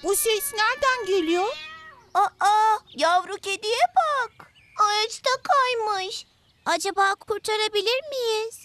Bu ses nereden geliyor? Aa, yavru kediye bak. Ağaçta kaymış. Acaba kurtarabilir miyiz?